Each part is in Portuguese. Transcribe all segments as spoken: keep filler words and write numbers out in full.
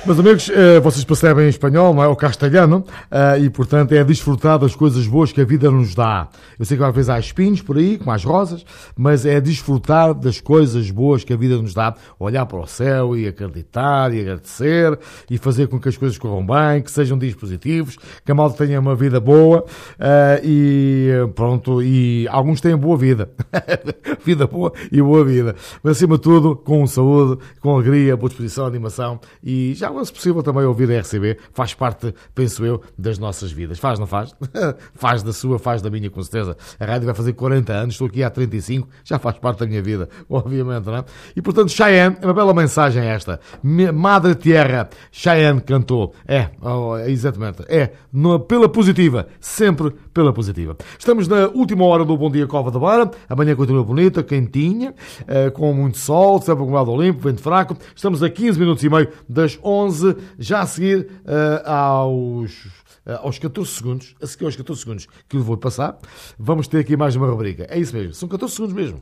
Meus amigos, eh, vocês percebem espanhol, não é? O castelhano, eh, e portanto é desfrutar das coisas boas que a vida nos dá. Eu sei que às vezes há espinhos por aí, como as rosas, mas é desfrutar das coisas boas que a vida nos dá. Olhar para o céu e acreditar e agradecer e fazer com que as coisas corram bem, que sejam dias positivos, que a malta tenha uma vida boa, eh, e pronto, e alguns têm boa vida. Vida boa e boa vida. Mas acima de tudo, com saúde, com alegria, boa disposição, animação e já, se possível, também ouvir a R C B. Faz parte, penso eu, das nossas vidas. Faz, não faz? Faz da sua, faz da minha, com certeza. A rádio vai fazer quarenta anos, estou aqui há trinta e cinco, já faz parte da minha vida, obviamente, não é? E, portanto, Cheyenne, é uma bela mensagem esta. Madre Tierra, Cheyenne cantou. É, oh, exatamente. É, no, pela positiva. Sempre pela positiva. Estamos na última hora do Bom Dia Cova da Beira. Amanhã continua bonita, quentinha, eh, com muito sol, sempre com o lado limpo, vento fraco. Estamos a quinze minutos e meio das onze, já a seguir uh, aos, uh, aos catorze segundos, a seguir aos catorze segundos que eu vou passar, vamos ter aqui mais uma rubrica. É isso mesmo, são catorze segundos mesmo.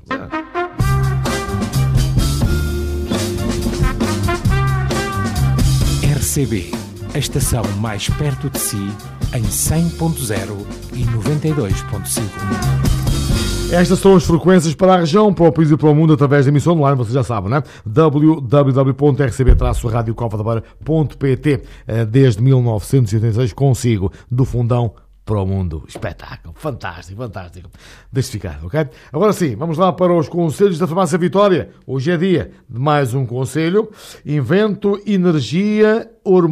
R C B, a estação mais perto de si, em cem ponto zero e noventa e dois ponto cinco. Estas são as frequências para a região, para o país e para o mundo, através da emissão online, vocês já sabem, não é? w w w ponto r c b radio cova da beira ponto p t. Desde mil novecentos e oitenta e seis consigo, do fundão para o mundo. Espetáculo, fantástico, fantástico. Deixe ficar, ok? Agora sim, vamos lá para os conselhos da Farmácia Vitória. Hoje é dia de mais um conselho. Invento energia hormonal.